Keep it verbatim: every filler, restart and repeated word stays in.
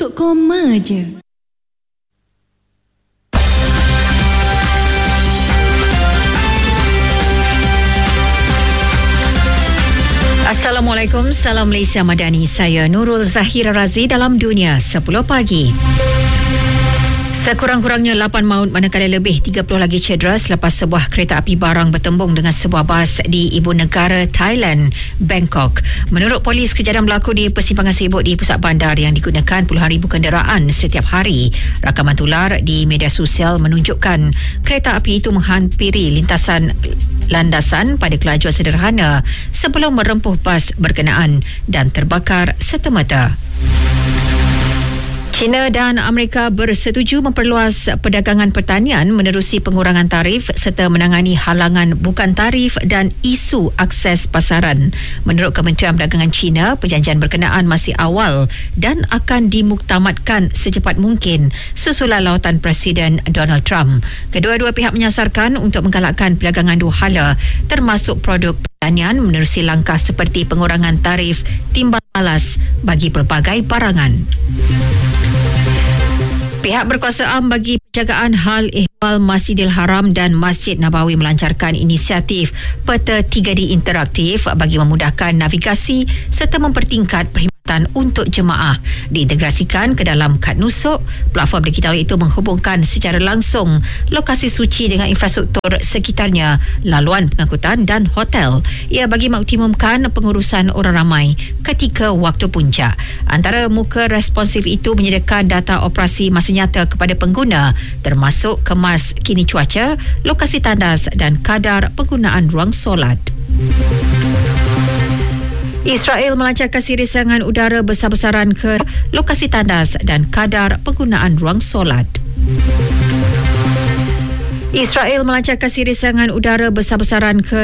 untuk koma je. Assalamualaikum, salam Malaysia Madani. Saya Nurul Zahira Razi dalam Dunia sepuluh Pagi. Sekurang-kurangnya lapan maut manakala lebih tiga puluh lagi cedera selepas sebuah kereta api barang bertembung dengan sebuah bas di ibu negara Thailand, Bangkok. Menurut polis, kejadian berlaku di persimpangan sibuk di pusat bandar yang digunakan puluhan ribu kenderaan setiap hari. Rakaman tular di media sosial menunjukkan kereta api itu menghampiri lintasan landasan pada kelajuan sederhana sebelum merempuh bas berkenaan dan terbakar serta-merta. China dan Amerika bersetuju memperluas perdagangan pertanian menerusi pengurangan tarif serta menangani halangan bukan tarif dan isu akses pasaran. Menurut Kementerian Perdagangan China, perjanjian berkenaan masih awal dan akan dimuktamadkan secepat mungkin susulan lawatan Presiden Donald Trump. Kedua-dua pihak menyasarkan untuk menggalakkan perdagangan dua hala termasuk produk pertanian menerusi langkah seperti pengurangan tarif timbal balas bagi pelbagai barangan. Pihak berkuasa am bagi penjagaan hal ehwal Masjidil Haram dan Masjid Nabawi melancarkan inisiatif peta tiga D interaktif bagi memudahkan navigasi serta mempertingkat perkhidmatan untuk jemaah. Diintegrasikan ke dalam kad nusuk, platform digital itu menghubungkan secara langsung lokasi suci dengan infrastruktur sekitarnya, laluan pengangkutan dan hotel. Ia bagi mengoptimumkan pengurusan orang ramai ketika waktu puncak. Antara muka responsif itu menyediakan data operasi masa nyata kepada pengguna termasuk kemas kini cuaca, lokasi tandas dan kadar penggunaan ruang solat. Israel melancarkan siri serangan udara besar-besaran ke lokasi tandas dan kadar penggunaan ruang solat. Israel melancarkan siri serangan udara besar-besaran ke